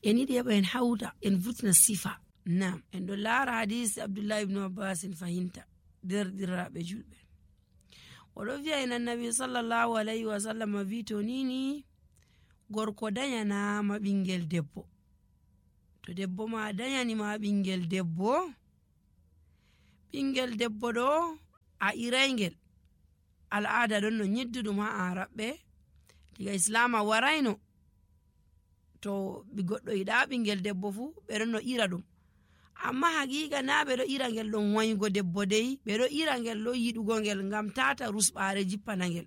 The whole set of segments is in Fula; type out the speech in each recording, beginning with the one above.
en yiɗi heɓa en hawta en vurtina sifa. Nam en ɗo laara hadisi Abdullah ibn Abbas fahinta derɗiraaɓe julɓe. Oɗo wi'a en annabi sallallahu alayhi wa sallam wi to nini gorko dayanama ɓingel debbo, to debbo ma dayanima ɓingel debbo ɗo a iraygel, al'ada ɗon no nyidduɗum ha araɓɓe diga islama warayno, to goɗɗo yiɗa ɓingel debbo fu ɓe ɗon no ira ɗum, amma haqiqa na ɓe ɗo ira ngel ɗon waygo debbo dey, ɓe ɗo ira ngel ɗo yiɗugo ngel ngam tata rusɓare jippana ngel.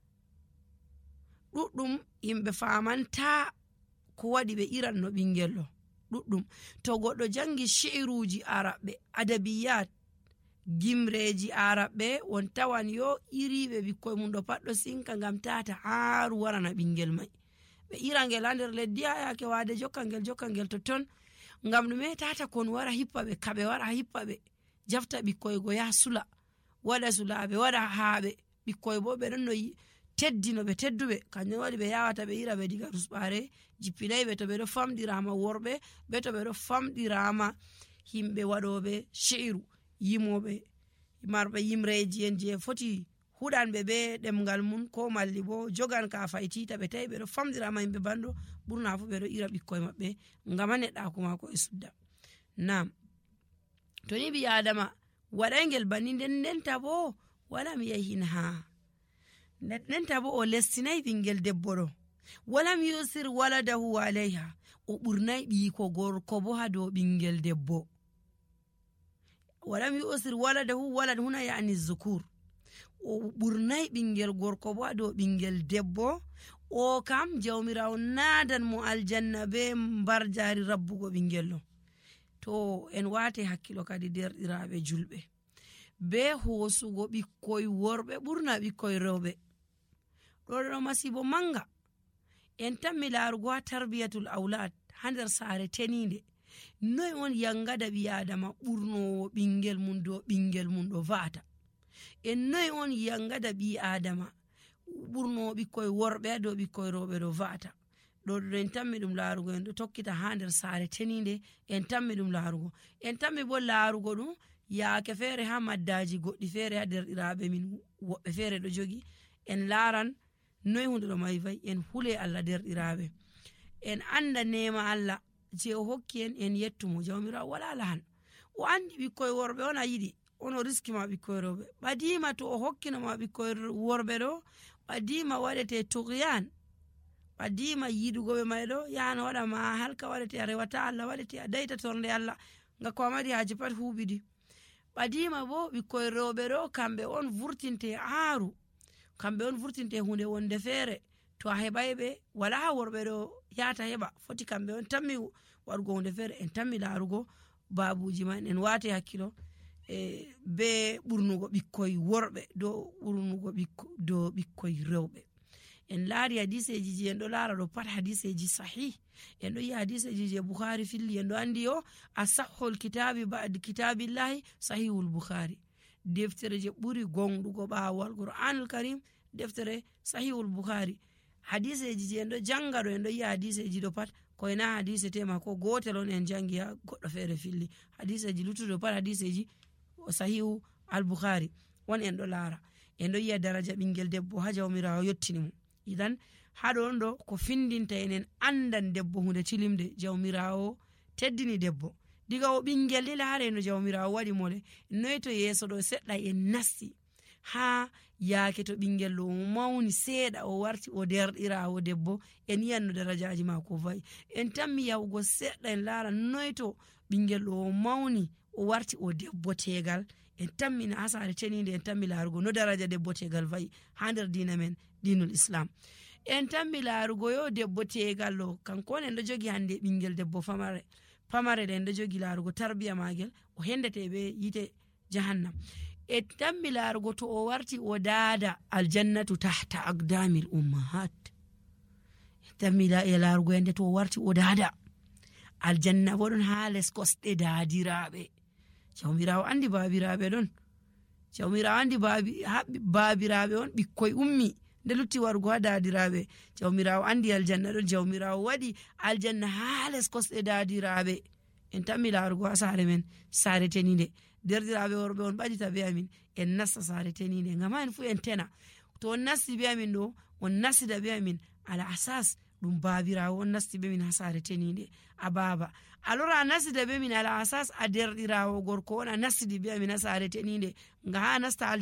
ɗuɗɗum yimɓe famanta ko waɗi ɓe iran no ɓingel ɗo ɗuɗɗum. To goɗɗo jangi shi'ruji araɓɓe, adabiyat, gimreji araɓɓe, won tawan yo iriɓe ɓikkoy mum ɗo pat ɗo sinka ngam tata haru warana ɓingel mai. Ɓe ira ngel ha nder leddi ha yake wade jokka ngel to ton, ngam ɗume tata kon wara hippa ɓe, kaɓe wara hippa ɓe jafta ɓikkoy go ya sula, waɗa sulaɓe, waɗa haaɓe. Ɓikkoy bo ɓe ɗon no teddino ɓe tedduɓe, kanjum waɗi ɓe yawata ɓe ira ɓe diga rusɓare jippinayɓe to ɓe ɗo famɗirama worɓe be to ɓe ɗo famɗirama himɓe waɗoɓe shi'ru, yimoɓe marɓe yimreji en je foti huɗanɓe be ɗemgal mum, ko malli bo jogan ka faytita ɓe tawi ɓe ɗo famɗirama yimɓe banɗo, ɓurna fu ɓe ɗo ira ɓikkoy maɓɓe ngama neɗɗako mako e sudda. Nam to ni ɓi adama waɗaygel banni ndenta bo walam yahin ha, ndenta bo o lestinay ɓingel debbo ɗo, walam yusir waladahu alayha, o ɓurnay ɓiiko gorko bo ha dow ɓingel debbo. Walam yusir waladahu, walad huna yani zukur, o ɓurnay ɓingel gorko bo ha dow ɓingel debbo. O kam jawmirawo nadan mo aljanna be mbarjari rabbugo ɓingel ɗo. To en wate hakkilo kadi derɗiraɓe julɓe be hosugo ɓikkoy worɓe ɓurna ɓikkoy rewɓe, ɗo masibo manga. En tammi larugo ha tarbiyatul aulad ha nder saare tenide, noy on yangada ɓi adama ɓurnowo ɓingel mum dow ɓingel mum ɗo va'ata, en noy on yangada ɓi adama ɓurnowo ɓikkoy worɓe ha dow ɓikkoy rewɓe ɗo va'ata. ɗo en tammi ɗum larugo, en ɗo tokkita ha nder saare tenide, en tammi ɗum larugo, en tammi bo larugo ɗum yaake feere ha maddaji goɗɗi feere ha derɗiraɓe min woɓɓe feere ɗo jogi, en laran noy hunde ɗo mai vayi, en hule Allah derɗiraɓe, en anda nema Allah je o hokki en yettumo. Jawmirawo wala lahan, o andi ɓikkoy worɓe on a yiɗi, ono riskima ɓikkoy rewɓe, ɓadima to o hokkinoma ɓikkoy worɓe ɗo ɓadima waɗete tughyan, ɓadima yiɗugoɓe may ɗo yahano waɗama halka, waɗete a rewata Allah, waɗete a dayta torde Allah nga ko a mari haji pat huɓiɗi. ɓadima bo ɓikkoy rewɓe ɗo kamɓe on vurtinte aaru, kamɓe on vurtinte hunde wonde feere, to a heɓayɓe wala ha worɓe ɗo yata heɓa, foti kamɓe on tammi waɗugo hunde feere. En tammi larugo babuji man, en wate hakkilo be ɓurnugo ɓikkoy worɓe dow ɓurnugo dow ɓikkoy rewɓe. En laari hadiseji je en ɗo laara ɗo pat hadiseji sahih, en ɗo yi hadiseji je Bukhari filli, en ɗo andi yo asahhul kitabi ba'd kitabillahi sahihul Bukhari, deftere je ɓuri gonɗugo ɓawo alqur'anul karim, deftere sahihul Bukhari. Hadiseji je en ɗo janga ɗo, en ɗo yi hadiseji ɗo pat koyna hadise tema ko gotel on en jangi ha goɗɗo feere filli, hadiseji luttuɗo pat hadiseji sahihu al Bukhari won en ɗo laara. En ɗo yiya daraja ɓingel debbo ha jawmirawo yettini mo. Idan haɗon ɗo ko findinta enen andan debbo hunde tilimde, jawmirawo teddini debbo diga o ɓingel lila ha reno jawmirawo waɗi mole, noy to yeso ɗo seɗɗa en nasti ha yaake to ɓingel ɗo mawni seeɗa o warti o derɗirawo debbo, en yiyanno darajaji mako vayi. En tammi yahugo seɗɗa en laara noy to ɓingel ɗo mawni o warti o debbo tegal, en tammina ha saare tenide, en tammi larugo no daraja debbo tegal vayi ha nder dina men dinul islam. En tammi larugo yo debbo tegal ɗo kanko on en ɗo jogi hande ɓingel debbo pamare ɗen ɗo jogi larugo tarbiya magel o hendete be yite jahannam. En tammi larugo to o warti o dada aljannatu tahta aqdamil ummahat, en tammi larugo yande to o warti o dada aljanna bo ɗon ha les kosɗe dadiraɓe. Jawmirawo andi babiraɓe ɗon, jawmirawo andi babiraɓe on ɓikkoy ummi nde lutti warugo ha dadiraɓe. Jawmirawo andi aljanna ɗo, jawmirawo waɗi aljanna ha les kosɗe dadiraɓe. En tammi larugo ha sare men, sare tenide. Derdiraɓe worɓe on ɓaɗita be amin en nasta sare tenide, ngam ha en fu en tena. To on nasti be amin ɗo, on nasida be amin ala asas ɗum babirawo on nasti be min ha sare tenide a baba. Alors a nasida be min ala asas a derdirawo gorko on a nasidi be amin ha sare tenide, nga ha nasta